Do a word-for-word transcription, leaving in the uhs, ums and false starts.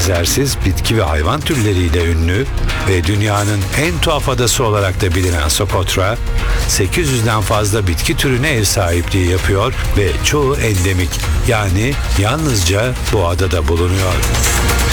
benzersiz bitki ve hayvan türleriyle ünlü ve dünyanın en tuhaf adası olarak da bilinen Sokotra, sekiz yüzden fazla bitki türüne ev sahipliği yapıyor ve çoğu endemik, yani yalnızca bu adada bulunuyor.